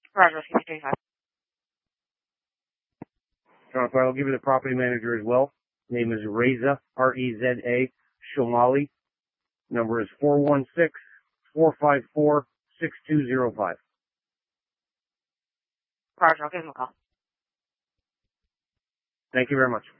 Roger, 55. Jonathan, I'll give you the property manager as well. Name is Reza, R-E-Z-A, Shomali. Number is 416-454-6205. Roger, I'll give him a call. Thank you very much.